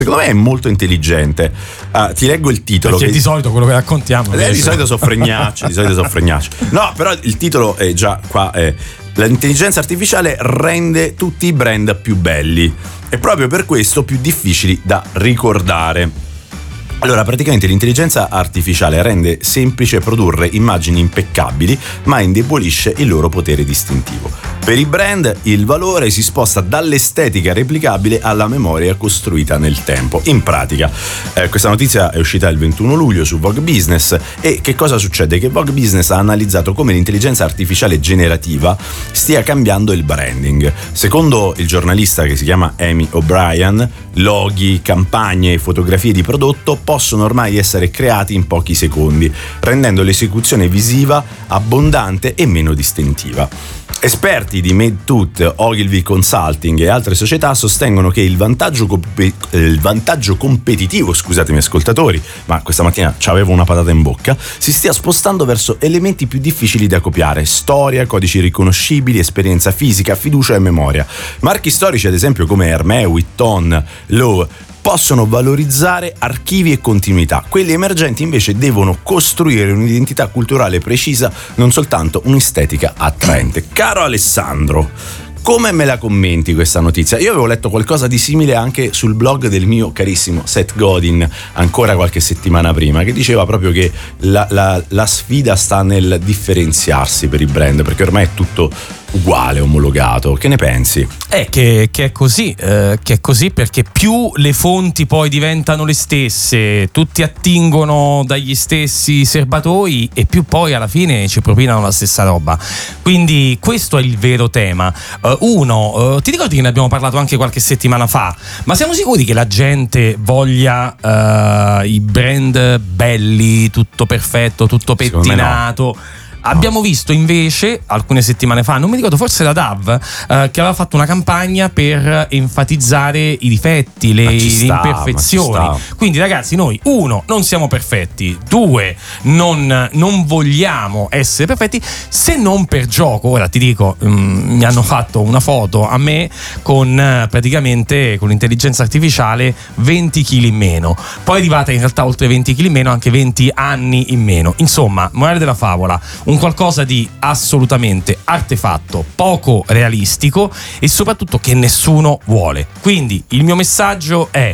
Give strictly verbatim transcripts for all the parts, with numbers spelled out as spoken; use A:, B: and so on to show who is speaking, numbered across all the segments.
A: secondo me è molto intelligente. Uh, ti leggo il titolo.
B: Perché
A: che...
B: di solito quello che raccontiamo
A: eh, di solito so fregnacci, di solito so fregnacci. No, però il titolo è già qua. È: l'intelligenza artificiale rende tutti i brand più belli e proprio per questo più difficili da ricordare. Allora, praticamente l'intelligenza artificiale rende semplice produrre immagini impeccabili, ma indebolisce il loro potere distintivo. Per i brand il valore si sposta dall'estetica replicabile alla memoria costruita nel tempo. In pratica, eh, questa notizia è uscita il ventuno luglio su Vogue Business. E che cosa succede? Che Vogue Business ha analizzato come l'intelligenza artificiale generativa stia cambiando il branding. Secondo il giornalista, che si chiama Amy O'Brien, loghi, campagne e fotografie di prodotto possono ormai essere creati in pochi secondi, rendendo l'esecuzione visiva abbondante e meno distintiva. Esperti di MadeTut, Ogilvy Consulting e altre società sostengono che il vantaggio, comp- il vantaggio competitivo, scusatemi ascoltatori, ma questa mattina c'avevo una patata in bocca, si stia spostando verso elementi più difficili da copiare: storia, codici riconoscibili, esperienza fisica, fiducia e memoria. Marchi storici, ad esempio, come Hermès, Vuitton, Loewe, possono valorizzare archivi e continuità. Quelli emergenti invece devono costruire un'identità culturale precisa, non soltanto un'estetica attraente. Caro Alessandro, come me la commenti questa notizia? Io avevo letto qualcosa di simile anche sul blog del mio carissimo Seth Godin ancora qualche settimana prima, che diceva proprio che la, la, la sfida sta nel differenziarsi per i brand, perché ormai è tutto uguale, omologato. Che ne pensi?
B: È che, che è così, eh, che è così perché più le fonti poi diventano le stesse, tutti attingono dagli stessi serbatoi e più poi alla fine ci propinano la stessa roba. Quindi questo è il vero tema. Uh, uno, uh, ti ricordi che ne abbiamo parlato anche qualche settimana fa? Ma siamo sicuri che la gente voglia uh, i brand belli, tutto perfetto, tutto pettinato? Abbiamo visto invece alcune settimane fa, non mi ricordo, forse la Dove, eh, che aveva fatto una campagna per enfatizzare i difetti, le,
A: sta,
B: le imperfezioni. Quindi ragazzi, noi uno, non siamo perfetti, due, non, non vogliamo essere perfetti, se non per gioco. Ora ti dico, um, mi hanno fatto una foto a me con uh, praticamente con l'intelligenza artificiale venti chili in meno, poi è arrivata in realtà oltre venti chili in meno anche venti anni in meno. Insomma, morale della favola, un qualcosa di assolutamente artefatto, poco realistico e soprattutto che nessuno vuole. Quindi il mio messaggio è: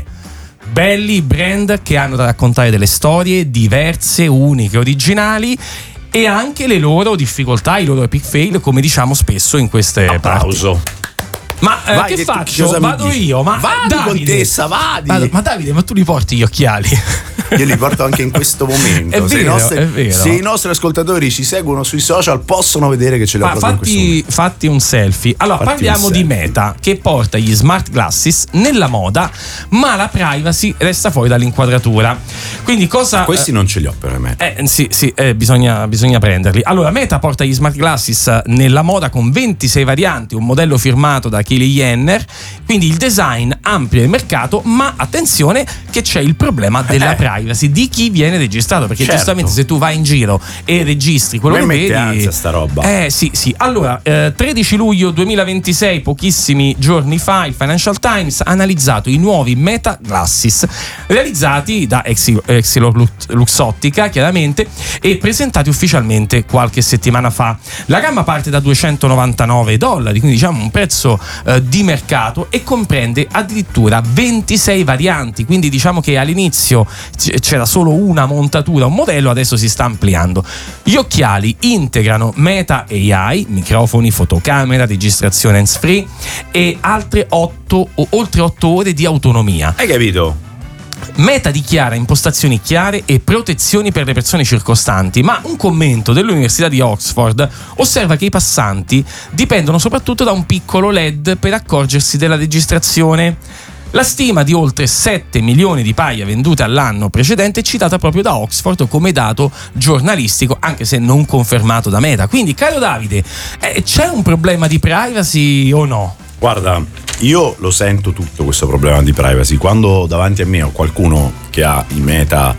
B: belli brand che hanno da raccontare delle storie diverse, uniche, originali, e anche le loro difficoltà, i loro epic fail, come diciamo spesso in queste
A: Applauso.
B: parti. Ma eh,
A: Vai,
B: che,
A: che
B: faccio?
A: Tu,
B: Vado io, ma
A: vadi,
B: Davide,
A: contessa, vadi.
B: Vado, ma Davide, ma tu li porti gli occhiali?
A: Io li porto anche in questo momento.
B: È
A: se,
B: vero,
A: i nostri,
B: è vero.
A: se i nostri ascoltatori ci seguono sui social possono vedere che ce li ho
B: Ma
A: proprio in questo
B: fatti,
A: momento.
B: fatti un selfie. Allora,
A: Fatti
B: parliamo di Meta, che porta gli smart glasses nella moda, ma la privacy resta fuori dall'inquadratura. Quindi cosa...
A: Questi eh, non ce li ho per me.
B: Eh, sì, sì, eh, bisogna, bisogna prenderli. Allora, Meta porta gli smart glasses nella moda con ventisei varianti, un modello firmato da Kylie Jenner. Quindi il design amplia il mercato, ma attenzione che c'è il problema della
A: eh.
B: privacy di chi viene registrato, perché
A: certo.
B: giustamente se tu vai in giro e registri quello
A: Me
B: che
A: mette
B: vedi,
A: ansia sta roba.
B: Eh sì, sì. Allora, eh, tredici luglio duemilaventisei, pochissimi giorni fa, il Financial Times ha analizzato i nuovi Meta Glasses realizzati da EssilorLuxottica, chiaramente, e presentati ufficialmente qualche settimana fa. La gamma parte da duecentonovantanove dollari, quindi diciamo un prezzo eh, di mercato, e comprende addirittura ventisei varianti, quindi diciamo che all'inizio c'era solo una montatura, un modello, adesso si sta ampliando. Gli occhiali integrano Meta A I, microfoni, fotocamera, registrazione hands-free e altre otto o oltre otto ore di autonomia.
A: Hai capito?
B: Meta dichiara impostazioni chiare e protezioni per le persone circostanti, ma un commento dell'Università di Oxford osserva che i passanti dipendono soprattutto da un piccolo L E D per accorgersi della registrazione. La stima di oltre sette milioni di paia vendute all'anno precedente è citata proprio da Oxford come dato giornalistico, anche se non confermato da Meta. Quindi, caro Davide, eh, c'è un problema di privacy o no?
A: Guarda, io lo sento tutto questo problema di privacy quando davanti a me ho qualcuno che ha i Meta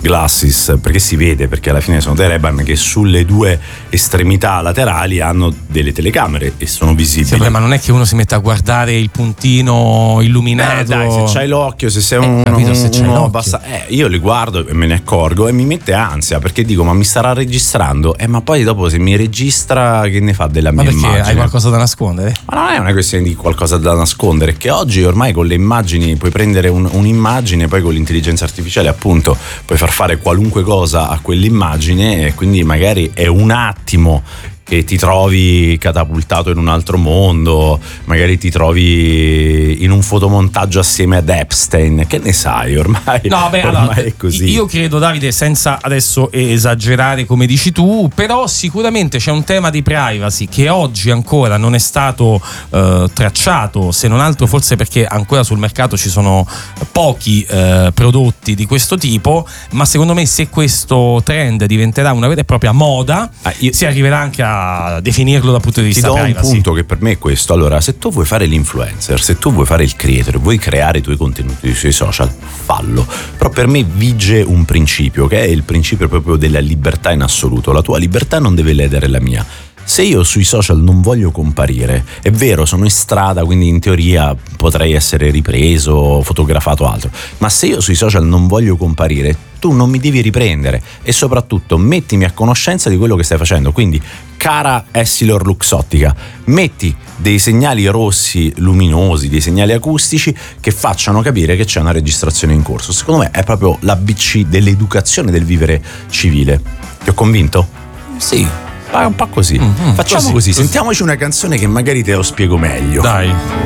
A: glasses, perché si vede, perché alla fine sono dei Ray-Ban che sulle due estremità laterali hanno delle telecamere e sono visibili.
B: Sì, beh, ma non è che uno si mette a guardare il puntino illuminato.
A: Eh, dai, se c'hai l'occhio, se sei
B: eh,
A: un,
B: capito, se c'hai
A: uno
B: l'occhio.
A: basta, eh, io li guardo e me ne accorgo e mi mette ansia, perché dico ma mi starà registrando, eh, ma poi dopo se mi registra che ne fa della
B: ma
A: mia
B: perché
A: immagine?
B: hai qualcosa da nascondere?
A: Ma non è una questione di qualcosa da nascondere, è che oggi ormai con le immagini puoi prendere un, un'immagine, poi con l'intelligenza artificiale appunto puoi far fare qualunque cosa a quell'immagine, e quindi magari è un attimo che ti trovi catapultato in un altro mondo, magari ti trovi in un fotomontaggio assieme ad Epstein, che ne sai, ormai,
B: no, beh,
A: ormai
B: allora,
A: è così.
B: Io credo, Davide, senza adesso esagerare come dici tu, però sicuramente c'è un tema di privacy che oggi ancora non è stato eh, tracciato, se non altro forse perché ancora sul mercato ci sono pochi eh, prodotti di questo tipo, ma secondo me se questo trend diventerà una vera e propria moda,
A: ah, io...
B: si arriverà anche a definirlo dal punto di vista
A: privacy. Ti do
B: privacy.
A: un punto che per me è questo. Allora, se tu vuoi fare l'influencer, se tu vuoi fare il creator, vuoi creare i tuoi contenuti sui social, fallo. Però per me vige un principio, che è il principio proprio della libertà in assoluto. La tua libertà non deve ledere la mia. Se io sui social non voglio comparire, è vero, sono in strada, quindi in teoria potrei essere ripreso, fotografato, altro, ma se io sui social non voglio comparire, tu non mi devi riprendere, e soprattutto mettimi a conoscenza di quello che stai facendo. Quindi, cara Essilor Luxottica, metti dei segnali rossi luminosi, dei segnali acustici che facciano capire che c'è una registrazione in corso. Secondo me è proprio l'A B C dell'educazione del vivere civile. Ti ho convinto? Sì. È un po' così. Mm-hmm, Facciamo così, così, così, sentiamoci una canzone che magari te lo spiego meglio.
B: Dai.